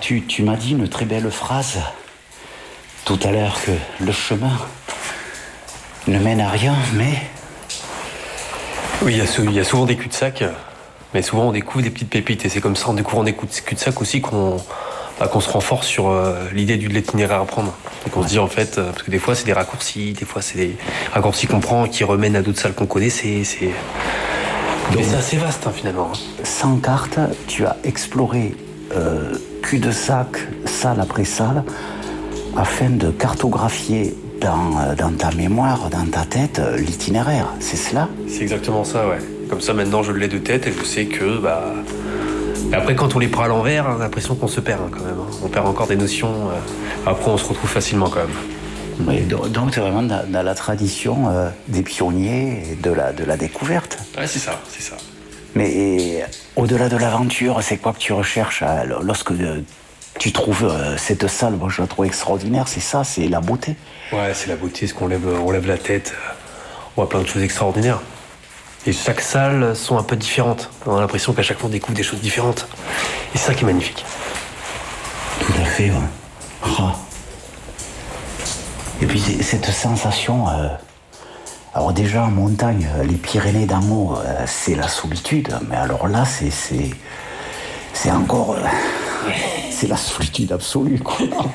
tu m'as dit une très belle phrase tout à l'heure, que le chemin ne mène à rien, mais... Oui, il y a souvent des cul-de-sac, mais souvent on découvre des petites pépites. Et c'est comme ça, en découvrant des cul-de-sac aussi, qu'on se renforce sur l'idée de l'itinéraire à prendre. Et qu'on se dit, en fait, parce que des fois c'est des raccourcis, des fois c'est des raccourcis qu'on prend qui remènent à d'autres salles qu'on connaît. Mais c'est assez vaste, hein, finalement. Sans carte, tu as exploré cul-de-sac, salle après salle, afin de cartographier dans ta mémoire, dans ta tête, l'itinéraire. C'est cela ? C'est exactement ça, ouais. Comme ça, maintenant, je l'ai de tête et je sais que, Et après, quand on les prend à l'envers, on a l'impression qu'on se perd, hein, quand même. On perd encore des notions. Après, on se retrouve facilement, quand même. Oui, donc, tu es vraiment dans la tradition des pionniers et de la découverte. Ouais, c'est ça, c'est ça. Mais au-delà de l'aventure, c'est quoi que tu recherches lorsque tu trouves cette salle? Moi, je la trouve extraordinaire. C'est ça, c'est la beauté. Ouais, c'est la beauté, on lève la tête, on voit plein de choses extraordinaires. Et chaque salle sont un peu différentes. On a l'impression qu'à chaque fois on découvre des choses différentes. Et c'est ça qui est magnifique. Tout à fait, ouais. Ah. Et puis cette sensation... Alors déjà en montagne, les Pyrénées d'en haut, c'est la solitude. Mais alors là, c'est encore... c'est la solitude absolue, quoi.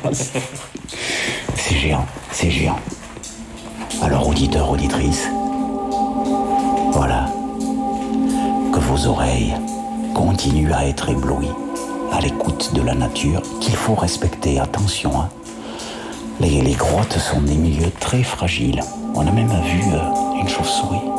C'est géant, c'est géant. Alors auditeurs, auditrices, voilà, que vos oreilles continuent à être éblouies à l'écoute de la nature, qu'il faut respecter, attention, hein. Les grottes sont des milieux très fragiles. On a même vu une chauve-souris.